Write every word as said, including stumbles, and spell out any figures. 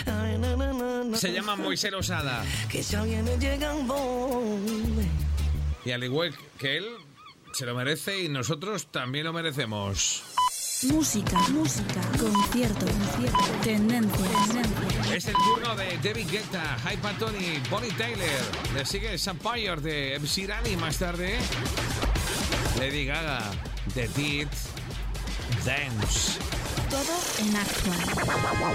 Se llama Moisés Losada. Que ya viene llegando. Y al igual que él, se lo merece y nosotros también lo merecemos. Música, música, concierto, concierto, tendencia, tendencia. Es el turno de David Guetta, Hype Anthony, Bonnie Tyler. Le sigue Sapphire de Ed Sheeran y más tarde Lady Gaga, The Deed, Dance. Todo en Actual.